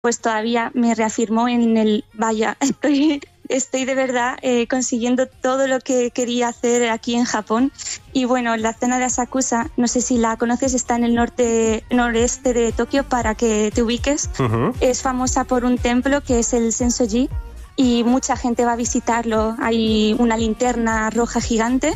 pues todavía me reafirmó en el vaya, estoy de verdad consiguiendo todo lo que quería hacer aquí en Japón. Y bueno, la zona de Asakusa, no sé si la conoces, está en el noreste de Tokio, para que te ubiques. Uh-huh. Es famosa por un templo que es el Sensoji y mucha gente va a visitarlo. Hay una linterna roja gigante,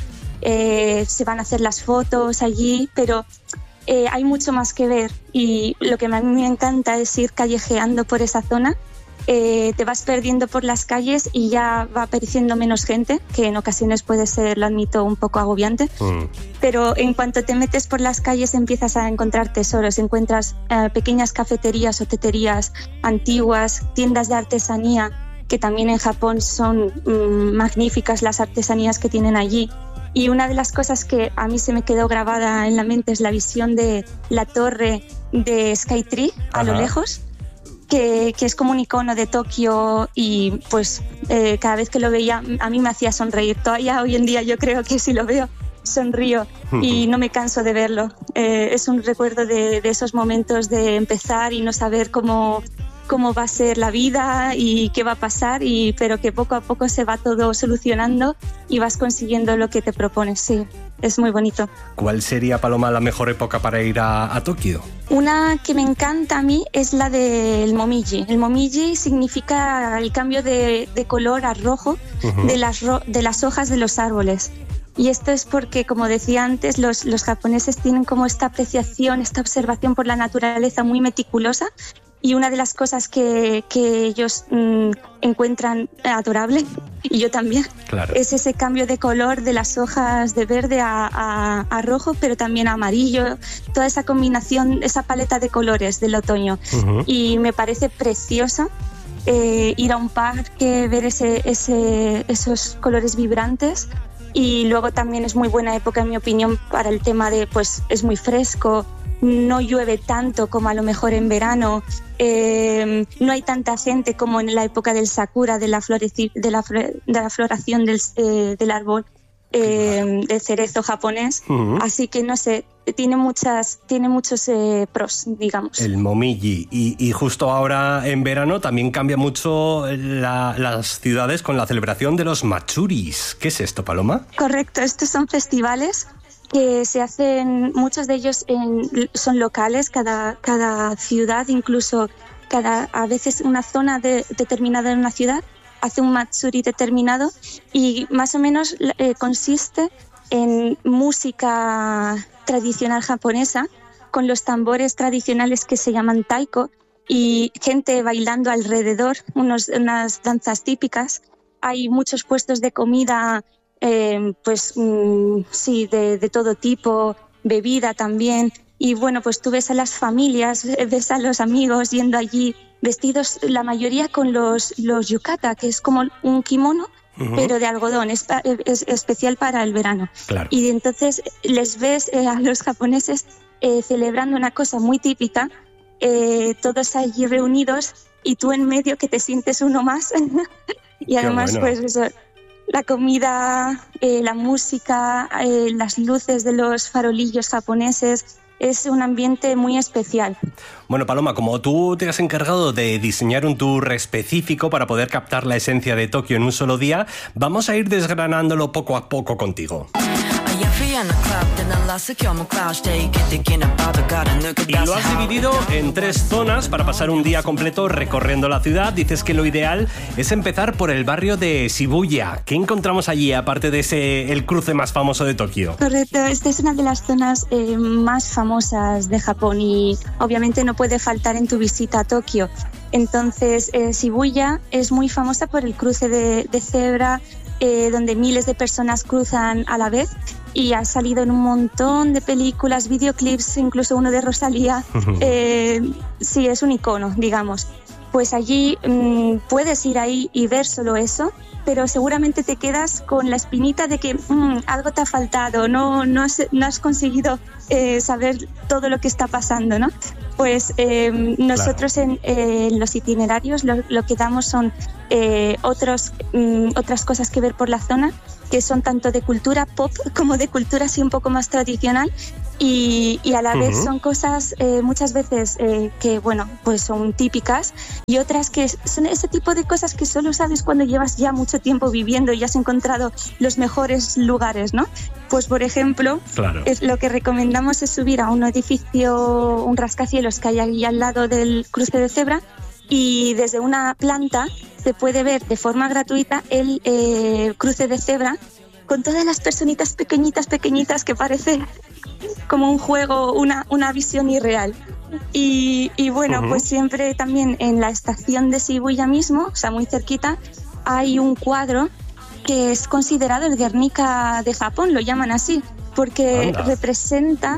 se van a hacer las fotos allí, pero hay mucho más que ver, y lo que a mí me encanta es ir callejeando por esa zona. Te vas perdiendo por las calles y ya va apareciendo menos gente, que en ocasiones puede ser, lo admito, un poco agobiante. Pero en cuanto te metes por las calles empiezas a encontrar tesoros, encuentras pequeñas cafeterías o teterías antiguas, tiendas de artesanía, que también en Japón son magníficas las artesanías que tienen allí. Y una de las cosas que a mí se me quedó grabada en la mente es la visión de la torre de Skytree a lo lejos, que es como un icono de Tokio, y pues cada vez que lo veía a mí me hacía sonreír. Todavía hoy en día yo creo que si lo veo sonrío y no me canso de verlo. Es un recuerdo de esos momentos de empezar y no saber cómo va a ser la vida y qué va a pasar, pero que poco a poco se va todo solucionando y vas consiguiendo lo que te propones. Sí, es muy bonito. ¿Cuál sería, Paloma, la mejor época para ir a Tokio? Una que me encanta a mí es la del momiji. El momiji significa el cambio de color a rojo de las hojas de los árboles. Y esto es porque, como decía antes, los japoneses tienen como esta apreciación, esta observación por la naturaleza muy meticulosa. Y una de las cosas que ellos encuentran adorable, y yo también, claro, es ese cambio de color de las hojas de verde a rojo, pero también a amarillo, toda esa combinación, esa paleta de colores del otoño. Y me parece preciosa ir a un parque, ver esos colores vibrantes. Y luego también es muy buena época, en mi opinión, para el tema de, pues es muy fresco, no llueve tanto como a lo mejor en verano, no hay tanta gente como en la época del sakura, de la floración del árbol del cerezo japonés. Así que no sé, tiene muchos pros, digamos. El momiji. Y justo ahora en verano también cambia mucho las ciudades con la celebración de los matsuris. ¿Qué es esto, Paloma? Correcto, estos son festivales que se hacen, muchos de ellos son locales, cada ciudad, incluso a veces una zona determinada en una ciudad hace un matsuri determinado, y más o menos consiste en música tradicional japonesa con los tambores tradicionales que se llaman taiko y gente bailando alrededor, unas danzas típicas. Hay muchos puestos de comida, sí, de todo tipo, bebida también. Y bueno, pues tú ves a las familias, ves a los amigos yendo allí vestidos, la mayoría con los yukata, que es como un kimono, pero de algodón, es especial para el verano. Claro. Y entonces les ves a los japoneses celebrando una cosa muy típica, todos allí reunidos y tú en medio, que te sientes uno más. Y además, bueno, pues eso, la comida, la música, las luces de los farolillos japoneses. Es un ambiente muy especial. Bueno, Paloma, como tú te has encargado de diseñar un tour específico para poder captar la esencia de Tokio en un solo día, vamos a ir desgranándolo poco a poco contigo. Y lo has dividido en 3 zonas para pasar un día completo recorriendo la ciudad. Dices que lo ideal es empezar por el barrio de Shibuya. ¿Qué encontramos allí, aparte de el cruce más famoso de Tokio? Correcto, esta es una de las zonas más famosas de Japón y obviamente no puede faltar en tu visita a Tokio. Entonces, Shibuya es muy famosa por el cruce de cebra, donde miles de personas cruzan a la vez, y ha salido en un montón de películas, videoclips, incluso uno de Rosalía. Sí, es un icono, digamos. Pues allí puedes ir ahí y ver solo eso, pero seguramente te quedas con la espinita de que algo te ha faltado, no has conseguido saber todo lo que está pasando, ¿no? Pues nosotros claro, en los itinerarios lo que damos son otras cosas que ver por la zona, que son tanto de cultura pop como de cultura así un poco más tradicional, y a la vez son cosas muchas veces que, bueno, pues son típicas, y otras que son ese tipo de cosas que solo sabes cuando llevas ya mucho tiempo viviendo y has encontrado los mejores lugares, ¿no? Pues, por ejemplo, lo que recomendamos es subir a un edificio, un rascacielos que hay ahí al lado del cruce de cebra, y desde una planta se puede ver de forma gratuita el cruce de cebra con todas las personitas pequeñitas que parece como un juego, una visión irreal. Y bueno, pues siempre también en la estación de Shibuya mismo, o sea, muy cerquita, hay un cuadro que es considerado el Guernica de Japón, lo llaman así, porque representa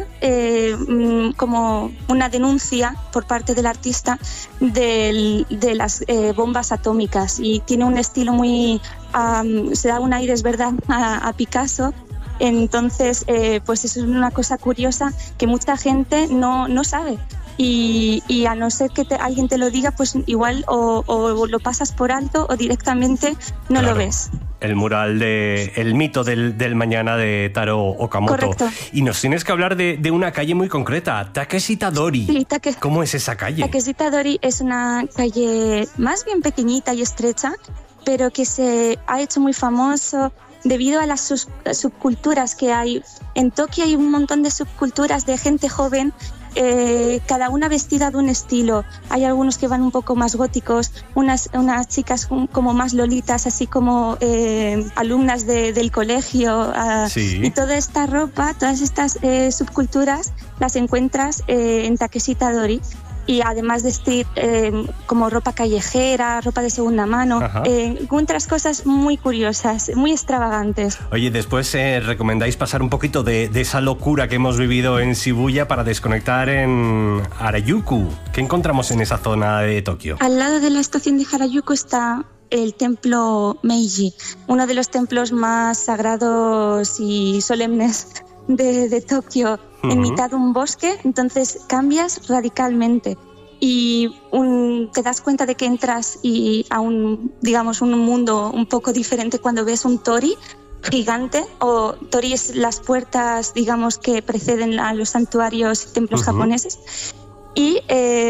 como una denuncia por parte del artista de las bombas atómicas, y tiene un estilo muy... se da un aire, es verdad, a Picasso. Entonces, pues eso es una cosa curiosa que mucha gente no sabe. Y a no ser que alguien te lo diga, pues igual o lo pasas por alto o directamente no lo ves. El mural de El mito del mañana de Taro Okamoto. Correcto. Y nos tienes que hablar de una calle muy concreta, Takeshita Dori. Sí, ¿Cómo es esa calle? Takeshita Dori es una calle más bien pequeñita y estrecha, pero que se ha hecho muy famoso debido a las subculturas que hay. En Tokio hay un montón de subculturas de gente joven, cada una vestida de un estilo. Hay algunos que van un poco más góticos, unas chicas como más lolitas, así como alumnas del colegio. Y toda esta ropa, todas estas subculturas las encuentras en Takeshita Dori. Y además de vestir como ropa callejera, ropa de segunda mano, encuentras cosas muy curiosas, muy extravagantes. Oye, después recomendáis pasar un poquito de esa locura que hemos vivido en Shibuya para desconectar en Harajuku. ¿Qué encontramos en esa zona de Tokio? Al lado de la estación de Harajuku está el templo Meiji, uno de los templos más sagrados y solemnes de Tokio, en mitad de un bosque. Entonces cambias radicalmente y te das cuenta de que entras a un mundo un poco diferente cuando ves un torii gigante, o torii es las puertas, digamos, que preceden a los santuarios y templos japoneses, y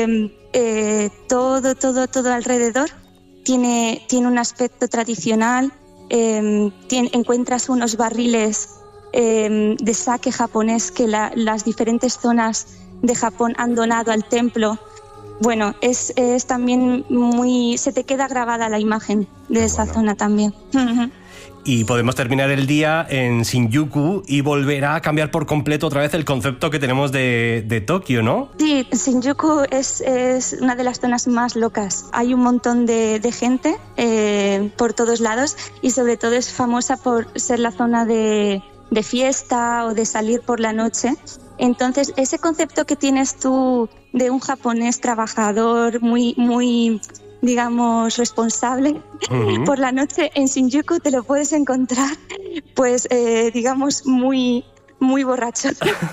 todo alrededor tiene un aspecto tradicional. Encuentras unos barriles de sake japonés que las diferentes zonas de Japón han donado al templo. Bueno, es también se te queda grabada la imagen de esa zona también. Y podemos terminar el día en Shinjuku y volver a cambiar por completo otra vez el concepto que tenemos de Tokio, ¿no? Sí, Shinjuku es una de las zonas más locas. Hay un montón de gente por todos lados, y sobre todo es famosa por ser la zona de fiesta o de salir por la noche. Entonces, ese concepto que tienes tú de un japonés trabajador muy digamos, responsable, por la noche en Shinjuku te lo puedes encontrar, pues, digamos, muy borracho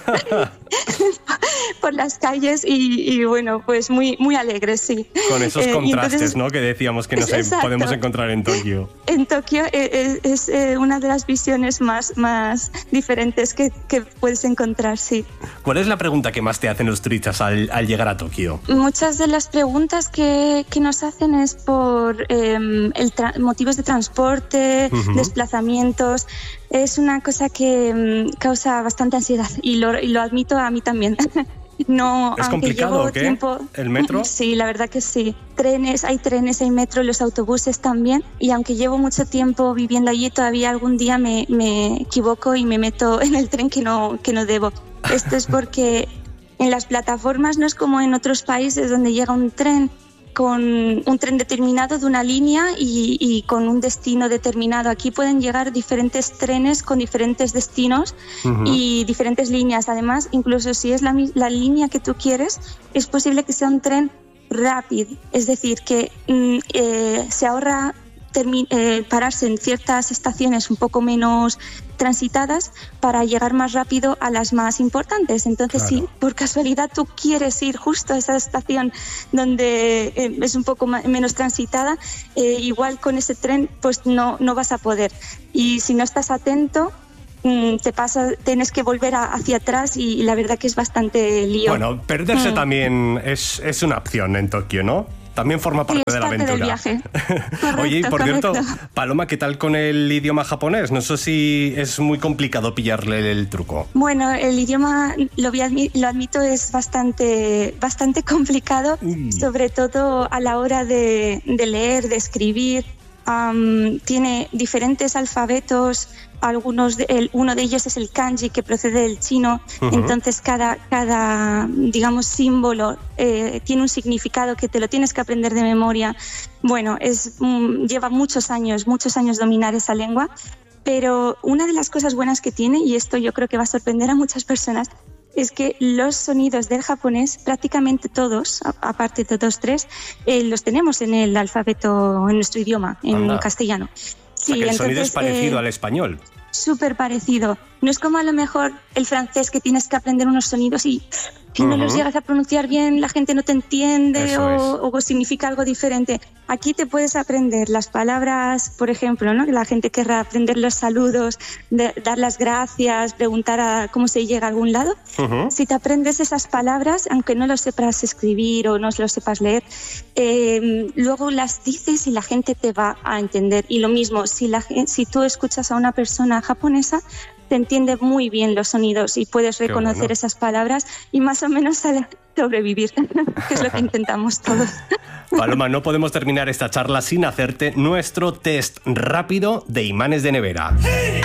por las calles y bueno, pues muy alegres, sí. Con esos contrastes, entonces, ¿no?, que decíamos que no podemos encontrar en Tokio. En Tokio es una de las visiones más diferentes que puedes encontrar, sí. ¿Cuál es la pregunta que más te hacen los turistas al llegar a Tokio? Muchas de las preguntas que nos hacen es por motivos de transporte, desplazamientos. Es una cosa que causa bastante ansiedad, y lo admito, a mí también. No, ¿es complicado o qué? ¿El metro? Sí, la verdad que sí. Hay metro, los autobuses también. Y aunque llevo mucho tiempo viviendo allí, todavía algún día me equivoco y me meto en el tren que no debo. Esto es porque en las plataformas no es como en otros países donde llega un tren con un tren determinado de una línea y con un destino determinado. Aquí pueden llegar diferentes trenes con diferentes destinos y diferentes líneas. Además, incluso si es la línea que tú quieres, es posible que sea un tren rápido. Es decir, que se ahorra pararse en ciertas estaciones un poco menos transitadas para llegar más rápido a las más importantes. Entonces, si por casualidad tú quieres ir justo a esa estación donde es un poco menos transitada, igual con ese tren pues no vas a poder. Y si no estás atento, tienes que volver hacia atrás y la verdad que es bastante lío. Bueno, perderse también es una opción en Tokio, ¿no? También forma parte de la aventura. Del viaje. Correcto, Oye, y por cierto, correcto. Paloma, ¿qué tal con el idioma japonés? No sé si es muy complicado pillarle el truco. Bueno, el idioma, lo admito, es bastante complicado, sobre todo a la hora de leer, de escribir. Tiene diferentes alfabetos, uno de ellos es el kanji, que procede del chino. Entonces cada digamos símbolo tiene un significado que te lo tienes que aprender de memoria. Bueno, lleva muchos años dominar esa lengua, pero una de las cosas buenas que tiene, y esto yo creo que va a sorprender a muchas personas, es que los sonidos del japonés, prácticamente todos, aparte de 2, 3, los tenemos en el alfabeto, en nuestro idioma, en castellano. Sí, o sea, que el sonido es parecido al español. Súper parecido. No es como a lo mejor el francés, que tienes que aprender unos sonidos y no los llegas a pronunciar bien, la gente no te entiende o significa algo diferente. Aquí te puedes aprender las palabras, por ejemplo, ¿no? La gente querrá aprender los saludos, dar las gracias, preguntar a cómo se llega a algún lado. Si te aprendes esas palabras, aunque no lo sepas escribir o no lo sepas leer, luego las dices y la gente te va a entender. Y lo mismo, si tú escuchas a una persona japonesa, te entiende muy bien los sonidos y puedes reconocer esas palabras y más o menos sobrevivir, que es lo que intentamos todos. Paloma, no podemos terminar esta charla sin hacerte nuestro test rápido de imanes de nevera.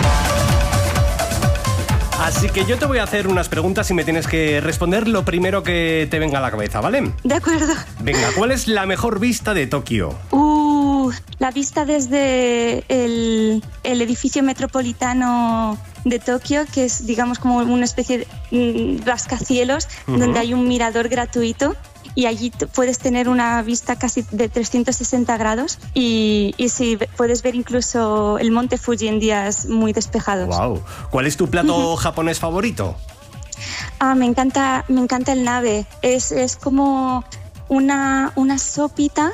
Así que yo te voy a hacer unas preguntas y me tienes que responder lo primero que te venga a la cabeza, ¿vale? De acuerdo. Venga, ¿cuál es la mejor vista de Tokio? La vista desde el edificio metropolitano de Tokio, que es, digamos, como una especie de rascacielos, donde hay un mirador gratuito y allí puedes tener una vista casi de 360 grados y sí, puedes ver incluso el monte Fuji en días muy despejados. Wow. ¿Cuál es tu plato japonés favorito? Me encanta el nabe. Es como una sopita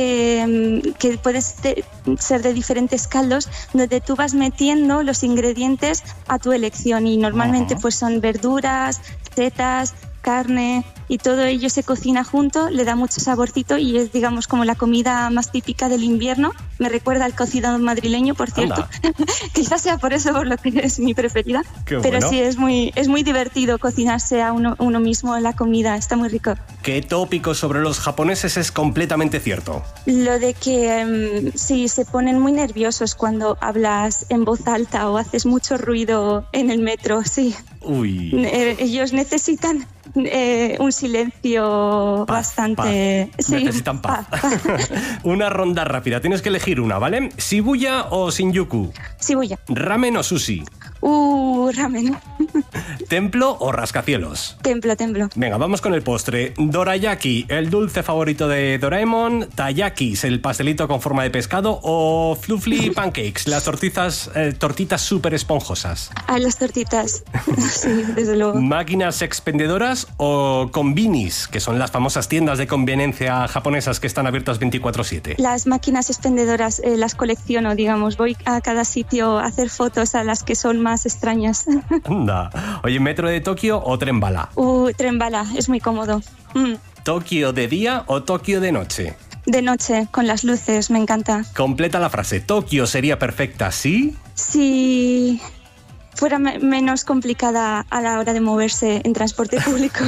que puede ser de diferentes caldos, donde tú vas metiendo los ingredientes a tu elección y normalmente pues son verduras, setas, carne, y todo ello se cocina junto, le da mucho saborcito y es, digamos, como la comida más típica del invierno. Me recuerda al cocido madrileño, por cierto. Quizás sea por eso por lo que es mi preferida. Qué pero bueno. Sí, es muy divertido cocinarse a uno mismo la comida, está muy rico. ¿Qué tópico sobre los japoneses es completamente cierto? Lo de que sí, se ponen muy nerviosos cuando hablas en voz alta o haces mucho ruido en el metro, sí. Uy. Ellos necesitan un silencio bastante... Paz. Sí, necesitan paz. Una ronda rápida, tienes que elegir una, ¿vale? ¿Shibuya o Shinjuku? Shibuya. ¿Ramen o sushi? Ramen. ¿Templo o rascacielos? Templo. Venga, vamos con el postre. Dorayaki, el dulce favorito de Doraemon. Taiyakis, el pastelito con forma de pescado. O fluffy pancakes, las tortitas súper esponjosas. Las tortitas. Sí, desde luego. ¿Máquinas expendedoras o conbinis, que son las famosas tiendas de conveniencia japonesas que están abiertas 24/7? Las máquinas expendedoras las colecciono, digamos. Voy a cada sitio a hacer fotos a las que son más extrañas. Anda. Oye, ¿metro de Tokio o tren bala? Tren bala, es muy cómodo. ¿Tokio de día o Tokio de noche? De noche, con las luces, me encanta. Completa la frase. ¿Tokio sería perfecta, sí? Si fuera menos complicada a la hora de moverse en transporte público.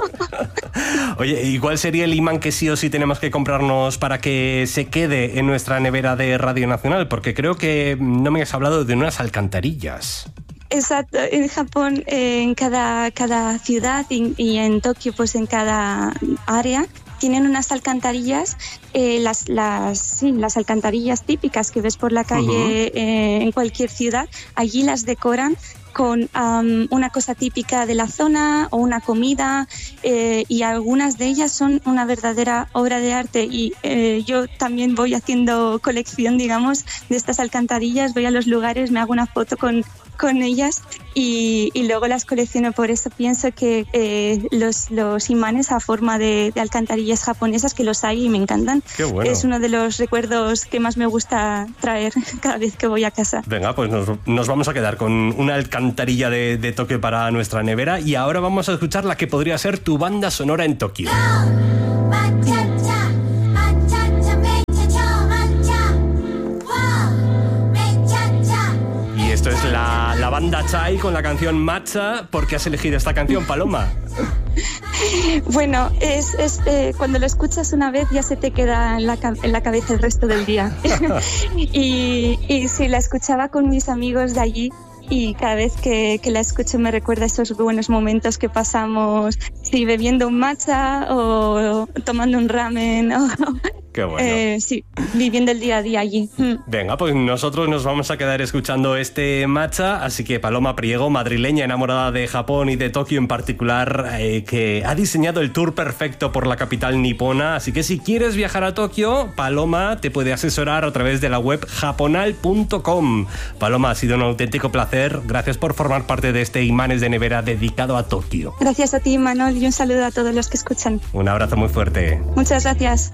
Oye, ¿y cuál sería el imán que sí o sí tenemos que comprarnos para que se quede en nuestra nevera de Radio Nacional? Porque creo que no me has hablado de unas alcantarillas. Exacto, en Japón, en cada ciudad y en Tokio, pues en cada área, tienen unas alcantarillas, las alcantarillas típicas que ves por la calle en cualquier ciudad. Allí las decoran con una cosa típica de la zona o una comida, y algunas de ellas son una verdadera obra de arte, y yo también voy haciendo colección, digamos, de estas alcantarillas. Voy a los lugares, me hago una foto con con ellas y luego las colecciono. Por eso pienso que los imanes a forma de alcantarillas japonesas, que los hay y me encantan. Qué bueno. Es uno de los recuerdos que más me gusta traer cada vez que voy a casa. Venga, pues nos vamos a quedar con una alcantarilla de Tokio para nuestra nevera, y ahora vamos a escuchar la que podría ser tu banda sonora en Tokio. Y esto es la banda Chai con la canción Matcha. ¿Por qué has elegido esta canción, Paloma? Bueno, cuando lo escuchas una vez ya se te queda en la cabeza el resto del día. y sí, la escuchaba con mis amigos de allí y cada vez que la escucho me recuerda esos buenos momentos que pasamos, sí, bebiendo un matcha o tomando un ramen o... Qué bueno. Sí, viviendo el día a día allí. Venga, pues nosotros nos vamos a quedar escuchando este matcha, así que Paloma Priego, madrileña enamorada de Japón y de Tokio en particular, que ha diseñado el tour perfecto por la capital nipona, así que si quieres viajar a Tokio, Paloma te puede asesorar a través de la web japonal.com. Paloma, ha sido un auténtico placer, gracias por formar parte de este Imanes de Nevera dedicado a Tokio. Gracias a ti, Manol, y un saludo a todos los que escuchan. Un abrazo muy fuerte. Muchas gracias.